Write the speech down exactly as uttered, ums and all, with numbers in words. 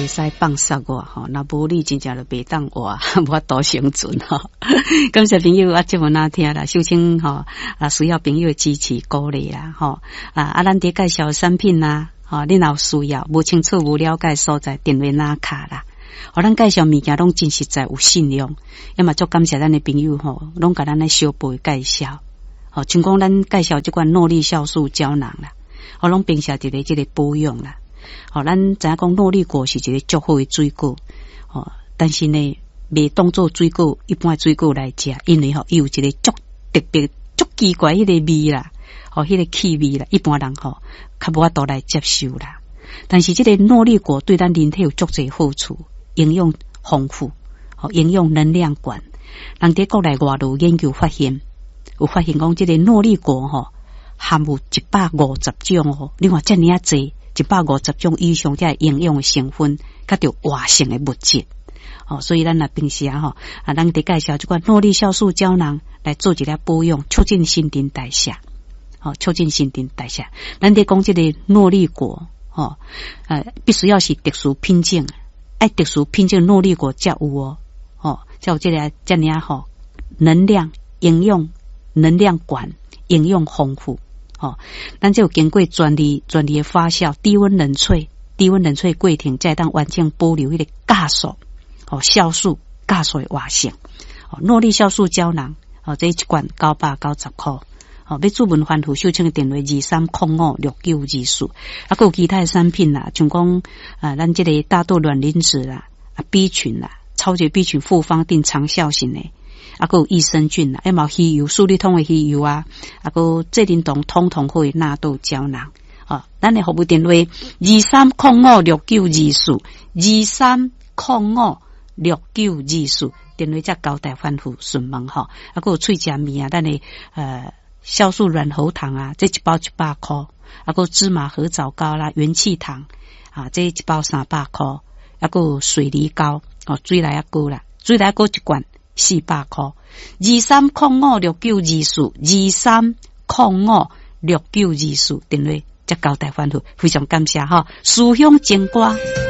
袂使放杀我吼，那无你真正就袂当活，无法度生存吼。感谢朋友啊，节目哪听啦，秀清吼啊，需要朋友支持鼓励啦吼啊啊，咱伫介绍产品啦，吼你若有需要，无清楚无了解所在，电话哪卡啦。哦，咱介绍物件拢真实在有信用，要么足感谢咱的朋友吼，拢甲咱来小辈介绍。哦，像讲咱介绍即款诺丽酵素胶囊啦，哦，拢并且一个即个保养啦。哦，咱知影讲诺丽果是一个足好的水果，哦，但是呢，未当做水果一般的水果来食，因为吼伊有一个足特别、足奇怪迄个味啦，哦，迄个气味啦，一般人吼较无法度来接受啦。但是即个诺丽果对咱人体有足侪好处，营养丰富，哦，营养能量管。人伫国内外都研究发现，有发现讲即个诺丽果吼含有一百五十种哦，你看遮尔啊侪。一百五十种以上这营养的成分，甲着活性的物质，哦，所以咱若平时啊吼啊，咱得介绍这款诺丽酵素胶囊来做一个保养，促进新陈代谢，哦，促进新陈代谢。咱得讲这个诺丽果，哦，呃，必须要是特殊品种，爱特殊品种诺丽果才有哦，哦，才有这个这样吼，能量、营养、能量管、营养丰富。哦，咱就经过专利专利的发酵，低温冷萃，低温冷萃过程再当完全保留迄个酵素，哦，酵素酵素的活性。哦，诺丽酵素胶囊，哦，这一罐九百九十块。哦，要注文番户秀清的电话二三零五六九二四，啊，还有其他的产品啦，像讲啊，咱这个大豆卵磷脂啦，啊 B 群啦，超级 B 群复方定长效型的。啊，还有益生菌啦，还有鱼油、素利通的鱼油啊，啊，还有这灵动通通好的纳豆胶囊。啊，咱的服务电话二三零五六九二四，二三零五六九二四，电话才交代反复询问哈。啊，还有脆食面啊，咱的呃酵素软喉糖啊，这一包一百块。啊，还有芝麻合枣糕啦、元气糖啊，这一包三百块。啊，还有水梨膏哦，水来啊膏啦，水来啊膏一罐。四百块，二三零五六九二四，二三零五六九二四，电话才交代反复，非常感谢哈，思乡情歌。